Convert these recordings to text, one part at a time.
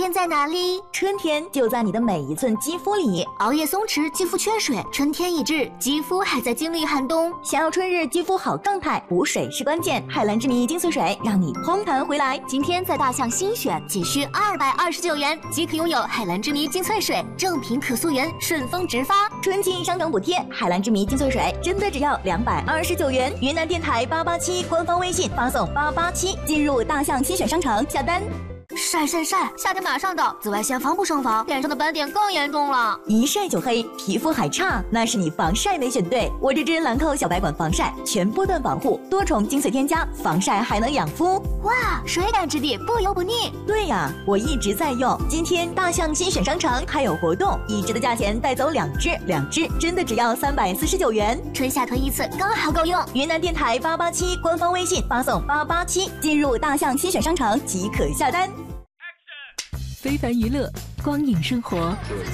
天在哪里？ 春天就在你的每一寸肌肤里。 熬夜松弛，肌肤缺水，春天已至，肌肤还在经历寒冬。 想要春日肌肤好状态，补水是关键。海蓝之谜精粹水让你嘭弹回来。 今天在大象新选，仅需229元即可拥有海蓝之谜精粹水，正品可溯源，顺丰直发。 春季商城补贴，海蓝之谜精粹水真的只要229元。云南电台887官方微信发送887进入大象新选商城下单。 晒，夏天马上到，紫外线防不胜防，脸上的斑点更严重了。 一晒就黑，皮肤还差，那是你防晒没选对。我这支兰蔻小白管防晒，全波段保护，多重精粹添加，防晒还能养肤。 哇，水感质地，不油不腻。 对呀，我一直在用。今天大象新选商城还有活动，1支的价钱带走2支真的只要349元。 春夏推一次，刚好够用。 云南电台887官方微信发送887进入大象新选商城即可下单。 非凡娱乐，光影生活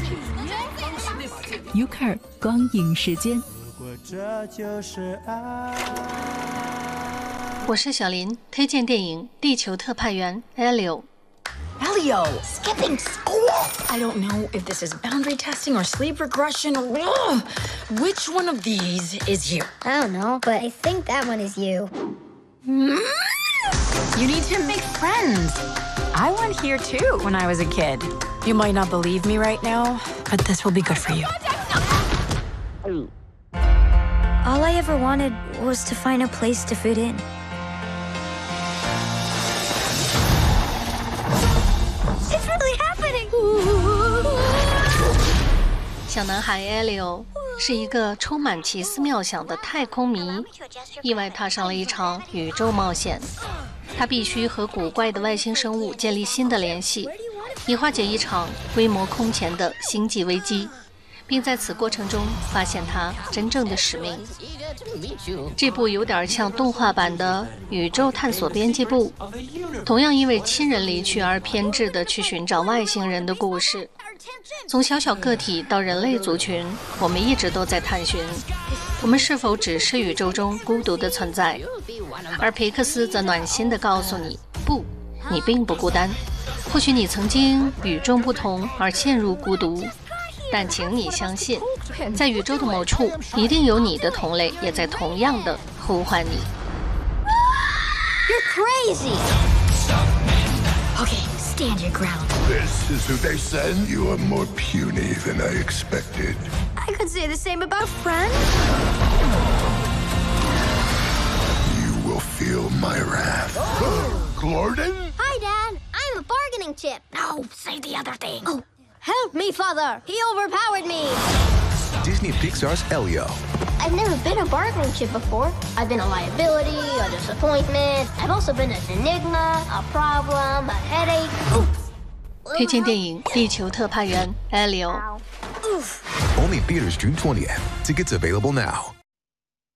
，UCAR 光影时间。 我是小林，推荐电影《地球特派员》Elio。 Elio, skipping school? I don't know if this is boundary testing or sleep regression. Ugh. Which one of these is you? I don't know, but I think that one is you. You need to make friends. I went here too when I was a kid. You might not believe me right now, but this will be good for you. All I ever wanted was to find a place to fit in. It's really happening! 小男孩 Elio 是一个充满奇思妙想的太空迷，意外踏上了一场宇宙冒险。他必须和古怪的外星生物建立新的联系，以化解一场规模空前的星际危机，并在此过程中发现他真正的使命。这部有点像动画版的宇宙探索编辑部，同样因为亲人离去而偏执地去寻找外星人的故事。从小小个体到人类族群，我们一直都在探寻，我们是否只是宇宙中孤独的存在？而皮克斯则暖心地告诉你，不，你并不孤单。或许你曾经与众不同而陷入孤独，但请你相信，在宇宙的某处，一定有你的同类也在同样的呼唤你。 You're crazy! Okay, stand your ground. This is who they send? You are more puny than I expected. I could say the same about friends. You will feel my wrath. Gordon? Hi, Dad. I'm a bargaining chip. No, say the other thing. Oh, help me, Father. He overpowered me. Disney Pixar's Elio. I've never been a bargaining chip before. I've been a liability, a disappointment. I've also been an enigma, a problem, a headache. 推荐电影《地球特派员》Elio。 Only theaters June 20th. Tickets available now.